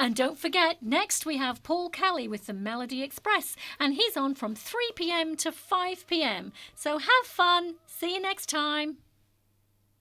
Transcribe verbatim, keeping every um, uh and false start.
And don't forget, next we have Paul Kelly with the Melody Express, and he's on from three p m to five p m. So have fun. See you next time.